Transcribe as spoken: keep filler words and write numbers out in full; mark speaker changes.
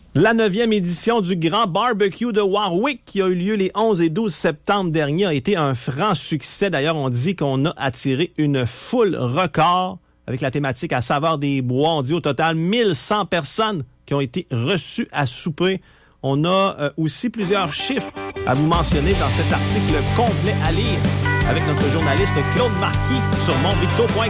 Speaker 1: La neuvième édition du Grand Barbecue de Warwick qui a eu lieu les onze et douze septembre dernier a été un franc succès. D'ailleurs, on dit qu'on a attiré une foule record avec la thématique à saveur des bois. On dit au total mille cent personnes qui ont été reçues à souper. On a euh, aussi plusieurs chiffres à vous mentionner dans cet article complet à lire avec notre journaliste Claude Marquis sur mon victo point com.